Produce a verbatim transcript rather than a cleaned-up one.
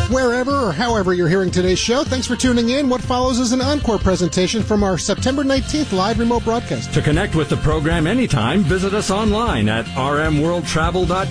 Wherever or however you're hearing today's show, thanks for tuning in. What follows is an encore presentation from our September nineteenth live remote broadcast. To connect with the program anytime, visit us online at r m world travel dot com.